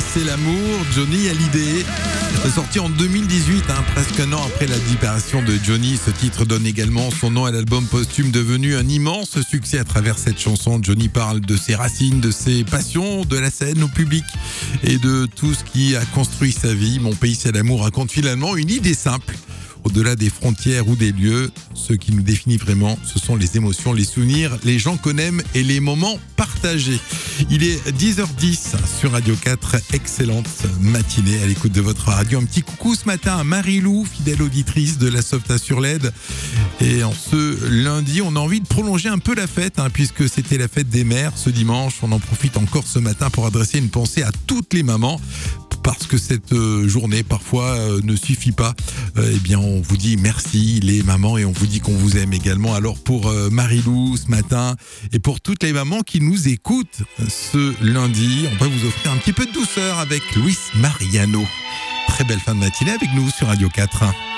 c'est l'amour, Johnny Hallyday. Sorti en 2018, presque un an après la disparition de Johnny, ce titre donne également son nom à l'album posthume devenu un immense succès. À travers cette chanson, Johnny parle de ses racines, de ses passions, de la scène au public et de tout ce qui a construit sa vie. Mon pays c'est l'amour raconte finalement une idée simple. Au-delà des frontières ou des lieux, ce qui nous définit vraiment, ce sont les émotions, les souvenirs, les gens qu'on aime et les moments partagés. Il est 10h10 sur Radio 4. Excellente matinée à l'écoute de votre radio. Un petit coucou ce matin à Marie-Lou, fidèle auditrice de la Softa sur LED. Et en ce lundi, on a envie de prolonger un peu la fête, puisque c'était la fête des mères ce dimanche. On en profite encore ce matin pour adresser une pensée à toutes les mamans. Parce que cette journée parfois ne suffit pas, eh bien on vous dit merci les mamans et on vous dit qu'on vous aime également. Alors pour Marie-Lou ce matin et pour toutes les mamans qui nous écoutent ce lundi, on va vous offrir un petit peu de douceur avec Luis Mariano. Très belle fin de matinée avec nous sur Radio 4.